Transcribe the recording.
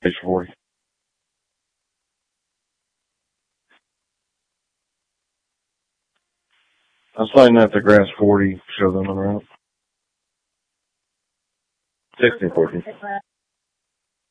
Page 40. I was finding out the grass 40, show them around. 16, 14.